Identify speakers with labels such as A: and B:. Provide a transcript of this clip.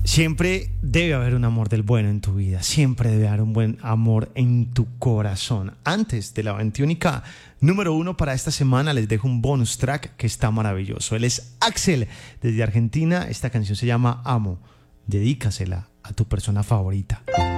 A: Siempre debe haber un amor del bueno en tu vida, siempre debe haber un buen amor en tu corazón. Antes de la 21K número 1 para esta semana les dejo un bonus track que está maravilloso. Él es Axel desde Argentina, esta canción se llama Amo, dedícasela a tu persona favorita.